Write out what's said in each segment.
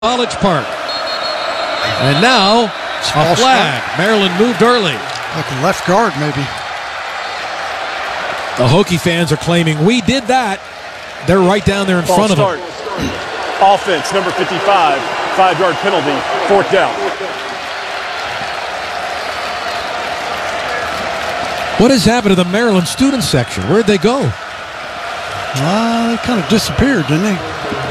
College Park. And now, a flag. Maryland moved early. Like a left guard, maybe. The Hokie fans are claiming, we did that. They're right down there in front of them. Offense, number 55, 5-yard penalty, 4th down. What has happened to the Maryland student section? Where'd they go? They kind of disappeared, didn't they?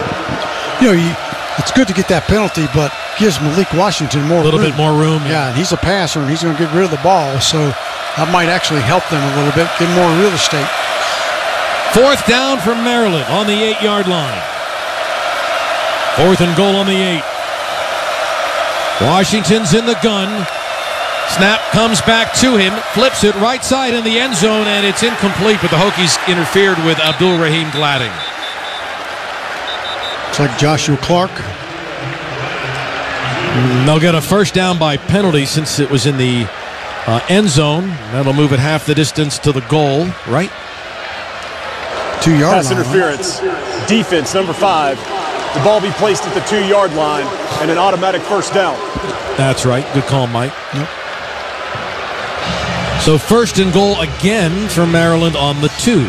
It's good to get that penalty, but gives Malik Washington more room. A little bit more room. Yeah, and he's a passer, and he's going to get rid of the ball, so that might actually help them a little bit, get more real estate. 4th down for Maryland on the 8-yard line. 4th and goal on the 8. Washington's in the gun. Snap comes back to him, flips it right side in the end zone, and it's incomplete, but the Hokies interfered with Abdul Rahim Gladding. It's like Joshua Clark. They'll get a first down by penalty since it was in the end zone. That'll move it half the distance to the goal, right? 2-yard line. Pass interference. Right? Defense, number 5. The ball be placed at the 2-yard line and an automatic first down. That's right. Good call, Mike. Yep. So 1st and goal again for Maryland on the 2.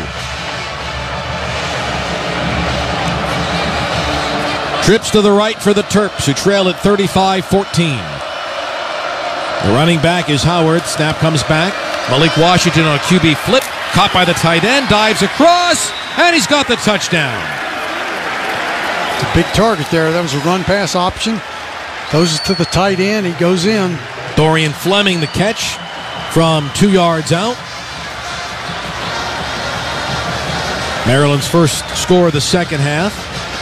Trips to the right for the Terps, who trail at 35-14. The running back is Howard. Snap comes back. Malik Washington on a QB flip. Caught by the tight end. Dives across. And he's got the touchdown. It's a big target there. That was a run-pass option. Throws it to the tight end. He goes in. Dorian Fleming the catch from 2 yards out. Maryland's first score of the second half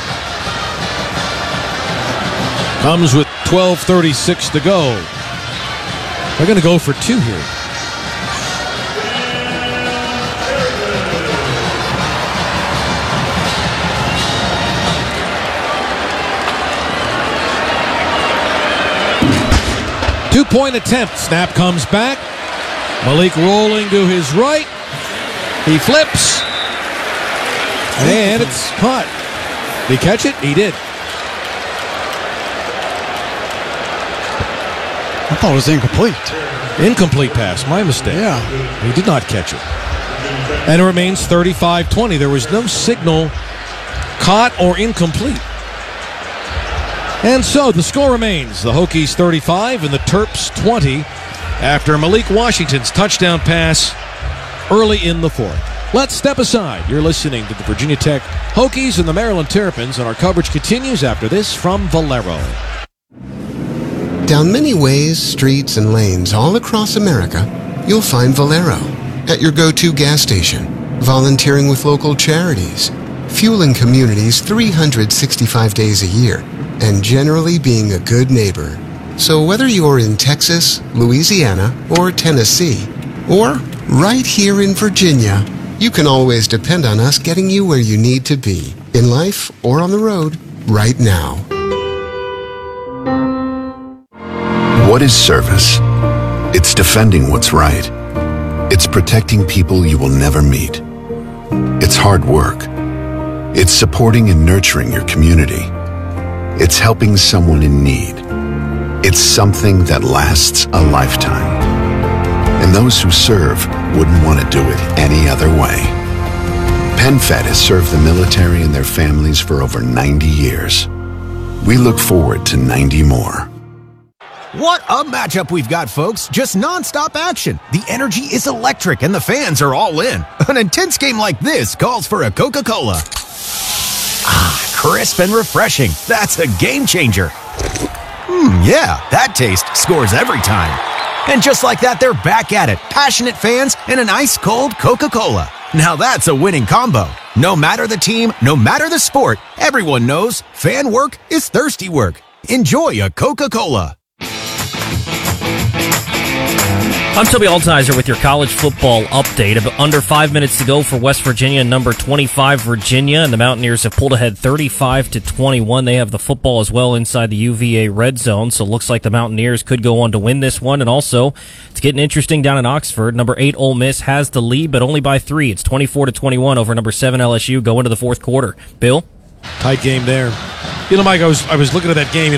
comes with 12:36 to go. They're going to go for 2 here. Two-point attempt. Snap comes back. Malik rolling to his right. He flips. And it's caught. Did he catch it? He did. I thought it was incomplete. Incomplete pass. My mistake. Yeah. He did not catch it. And it remains 35-20. There was no signal caught or incomplete. And so the score remains the Hokies 35 and the Terps 20 after Malik Washington's touchdown pass early in the 4th. Let's step aside. You're listening to the Virginia Tech Hokies and the Maryland Terrapins, and our coverage continues after this from Valero. Down many ways, streets, and lanes all across America, you'll find Valero at your go-to gas station, volunteering with local charities, fueling communities 365 days a year, and generally being a good neighbor. So whether you're in Texas, Louisiana, or Tennessee, or right here in Virginia, you can always depend on us getting you where you need to be, in life or on the road, right now. What is service? It's defending what's right. It's protecting people you will never meet. It's hard work. It's supporting and nurturing your community. It's helping someone in need. It's something that lasts a lifetime. And those who serve wouldn't want to do it any other way. PenFed has served the military and their families for over 90 years. We look forward to 90 more. What a matchup we've got, folks. Just nonstop action. The energy is electric and the fans are all in. An intense game like this calls for a Coca-Cola. Ah, crisp and refreshing. That's a game changer. Yeah, that taste scores every time. And just like that, they're back at it. Passionate fans and an ice-cold Coca-Cola. Now that's a winning combo. No matter the team, no matter the sport, everyone knows fan work is thirsty work. Enjoy a Coca-Cola. I'm Toby Altizer with your college football update. About under 5 minutes to go for West Virginia, number 25 Virginia, and the Mountaineers have pulled ahead 35-21. They have the football as well inside the UVA red zone, so it looks like the Mountaineers could go on to win this one. And also, it's getting interesting down in Oxford. Number 8 Ole Miss has the lead, but only by 3. It's 24-21 over number 7 LSU going into the fourth quarter. Bill? Tight game there. You know, Mike, I was looking at that game.